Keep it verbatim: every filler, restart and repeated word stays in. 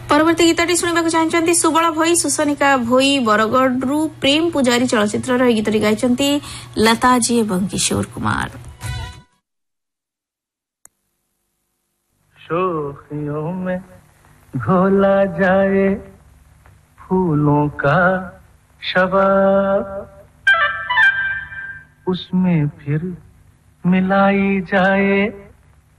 परवर्ती गीतटी शुणा चाहते सुबल भई सुसनिका भोई बरगढ़ प्रेम पुजारी चलचित्र गीतटी गाई लताजी एवं किशोर कुमार। शोखियों में घोला जाए फूलों का शबाब, उसमें फिर मिलाई जाए